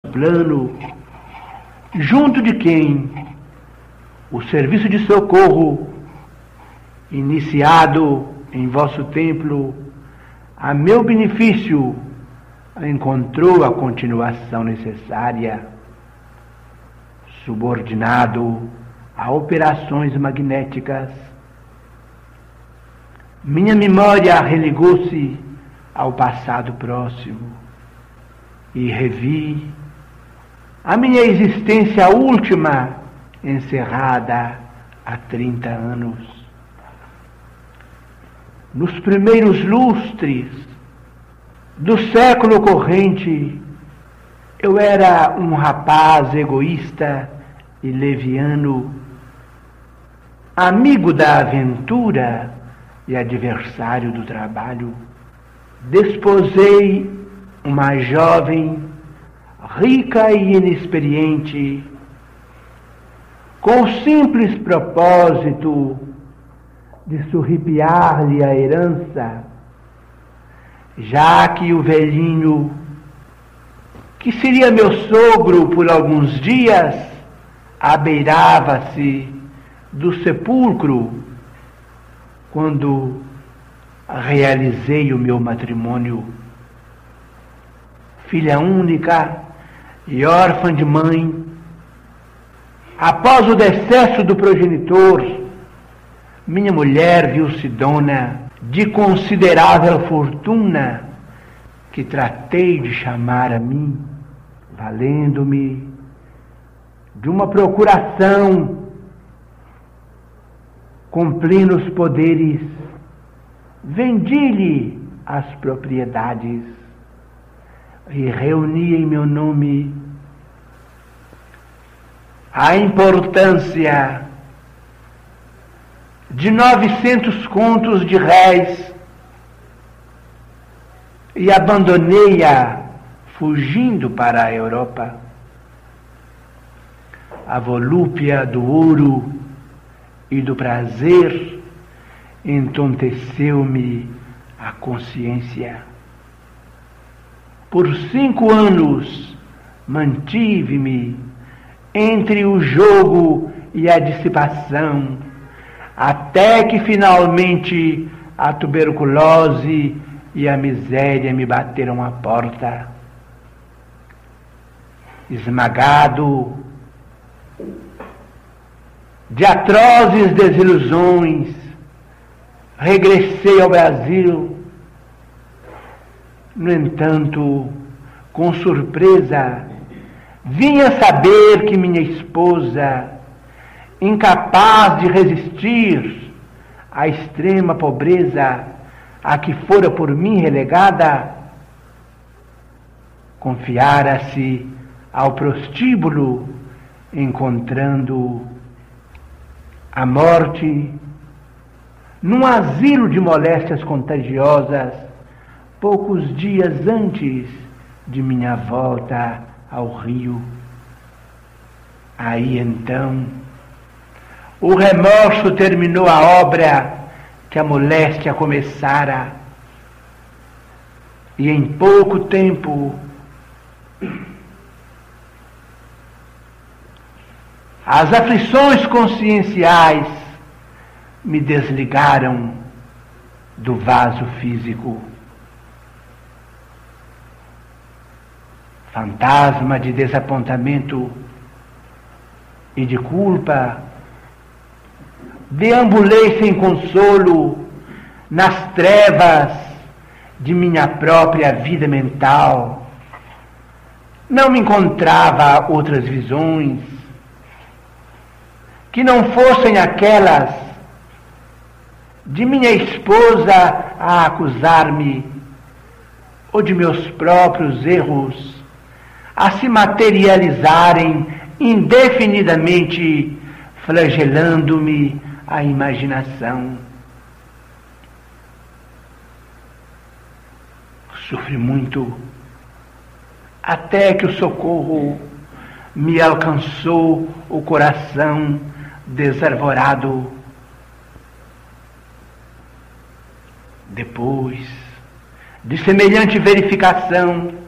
plano, junto de quem o serviço de socorro, iniciado em vosso templo, a meu benefício, encontrou a continuação necessária, subordinado a operações magnéticas. Minha memória religou-se ao passado próximo e revi a minha existência última, encerrada há 30 anos. Nos primeiros lustres do século corrente, eu era um rapaz egoísta e leviano, amigo da aventura e adversário do trabalho. Desposei uma jovem, rica e inexperiente, com o simples propósito de surripiar-lhe a herança, já que o velhinho, que seria meu sogro por alguns dias, abeirava-se do sepulcro quando realizei o meu matrimônio. Filha única e órfã de mãe, após o decesso do progenitor, minha mulher viu-se dona de considerável fortuna, que tratei de chamar a mim, valendo-me de uma procuração com plenos poderes. Vendi-lhe as propriedades e reuni em meu nome a importância de 900 contos de réis e abandonei-a fugindo para a Europa. A volúpia do ouro e do prazer entonteceu-me a consciência. Por 5 anos mantive-me entre o jogo e a dissipação, até que finalmente a tuberculose e a miséria me bateram à porta. Esmagado de atrozes desilusões, regressei ao Brasil. No entanto, com surpresa, vinha saber que minha esposa, incapaz de resistir à extrema pobreza a que fora por mim relegada, confiara-se ao prostíbulo, encontrando a morte num asilo de moléstias contagiosas, poucos dias antes de minha volta ao Rio. Aí então, o remorso terminou a obra que a moléstia começara, e em pouco tempo as aflições conscienciais me desligaram do vaso físico. Fantasma de desapontamento e de culpa, deambulei sem consolo nas trevas de minha própria vida mental. Não me encontrava outras visões que não fossem aquelas de minha esposa a acusar-me, ou de meus próprios erros a se materializarem indefinidamente, flagelando-me a imaginação. Sofri muito, até que o socorro me alcançou o coração desarvorado. Depois de semelhante verificação,